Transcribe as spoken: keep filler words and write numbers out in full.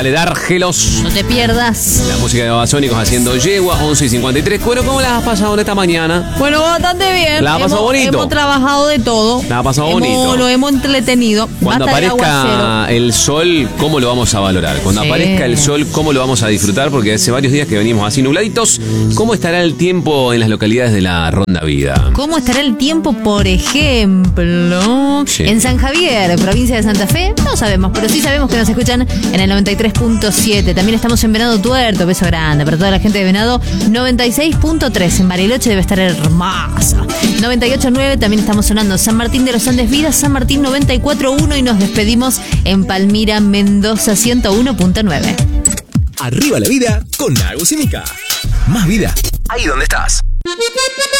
Dale, Dárgelos. No te pierdas. La música de Babasónicos haciendo yegua, once y cincuenta y tres. Bueno, ¿cómo la has pasado en esta mañana? Bueno, bastante bien. ¿La has pasado hemos, bonito? Hemos trabajado de todo. ¿La has pasado hemos, bonito? Lo hemos entretenido. Cuando Basta de aparezca aguacero. el sol, ¿cómo lo vamos a valorar? Cuando Sí. aparezca el sol, ¿cómo lo vamos a disfrutar? Porque hace varios días que venimos así nubladitos. ¿Cómo estará el tiempo en las localidades de la Ronda Vida? ¿Cómo estará el tiempo, por ejemplo, Sí. en San Javier, provincia de Santa Fe? No sabemos, pero sí sabemos que nos escuchan en el noventa y tres punto siete. También estamos en Venado Tuerto, beso grande para toda la gente de Venado. noventa y seis punto tres, en Bariloche debe estar hermosa. noventa y ocho punto nueve, también estamos sonando San Martín de los Andes Vida, San Martín noventa y cuatro punto uno y nos despedimos en Palmira, Mendoza ciento uno punto nueve. Arriba la vida con Agus y Mica. Más vida ahí donde estás.